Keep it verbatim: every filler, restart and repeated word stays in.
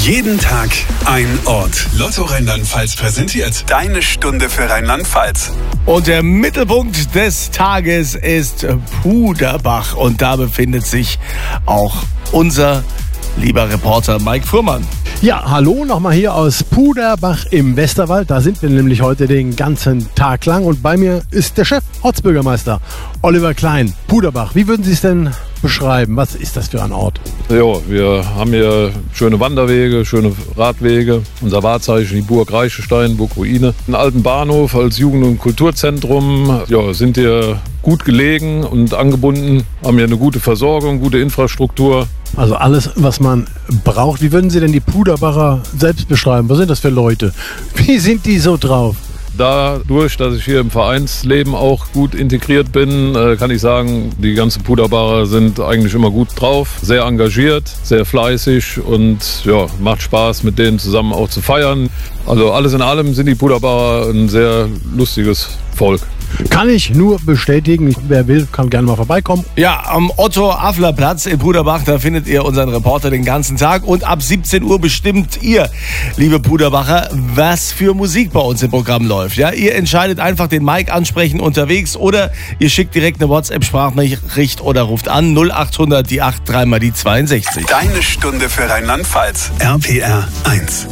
Jeden Tag ein Ort. Lotto Rheinland-Pfalz präsentiert deine Stunde für Rheinland-Pfalz. Und der Mittelpunkt des Tages ist Puderbach. Und da befindet sich auch unser lieber Reporter Mike Fuhrmann. Ja, hallo nochmal hier aus Puderbach im Westerwald. Da sind wir nämlich heute den ganzen Tag lang. Und bei mir ist der Chef, Ortsbürgermeister Oliver Klein. Puderbach, wie würden Sie es denn beschreiben? Was ist das für ein Ort? Ja, wir haben hier schöne Wanderwege, schöne Radwege. Unser Wahrzeichen, die Burg Reichestein, Burgruine. Einen alten Bahnhof als Jugend- und Kulturzentrum. Ja, sind hier gut gelegen und angebunden, haben hier eine gute Versorgung, gute Infrastruktur. Also alles, was man braucht. Wie würden Sie denn die Puderbacher selbst beschreiben? Was sind das für Leute? Wie sind die so drauf? Dadurch, dass ich hier im Vereinsleben auch gut integriert bin, kann ich sagen, die ganzen Puderbacher sind eigentlich immer gut drauf, sehr engagiert, sehr fleißig und ja, macht Spaß, mit denen zusammen auch zu feiern. Also alles in allem sind die Puderbacher ein sehr lustiges Volk. Kann ich nur bestätigen. Wer will, kann gerne mal vorbeikommen. Ja, am Otto-Affler-Platz in Puderbach, da findet ihr unseren Reporter den ganzen Tag. Und ab siebzehn Uhr bestimmt ihr, liebe Puderbacher, was für Musik bei uns im Programm läuft. Ja, ihr entscheidet einfach den Mike ansprechen unterwegs oder ihr schickt direkt eine WhatsApp-Sprachnachricht oder ruft an null achthundert die acht drei mal die zweiundsechzig. Deine Stunde für Rheinland-Pfalz. R P R eins.